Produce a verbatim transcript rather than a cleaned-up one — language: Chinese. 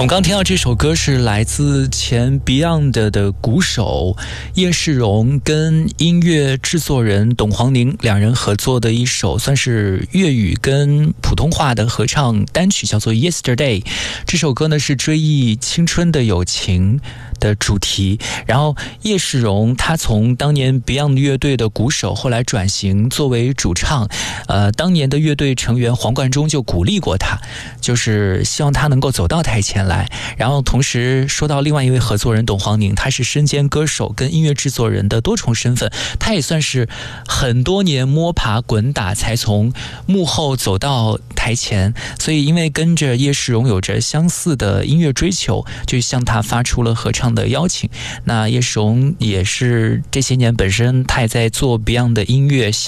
我们刚听到这首歌是来自前 Beyond 的鼓手叶世荣跟音乐制作人董黄宁两人合作的一首算是粤语跟普通话的合唱单曲，叫做 Yesterday。 这首歌呢是追忆青春的友情的主题。然后叶世荣他从当年 Beyond 乐队的鼓手后来转型作为主唱，呃，当年的乐队成员黄贯中就鼓励过他，就是希望他能够走到台前来。然后同时说到另外一位合作人董黄宁，他是身兼歌手跟音乐制作人的多重身份，他也算是很多年摸爬滚打才从幕后走到台前，所以因为跟着叶世荣有着相似的音乐追求，就向他发出了合唱的邀请。那叶世荣也是这些年本身他也在做 Beyond 的音乐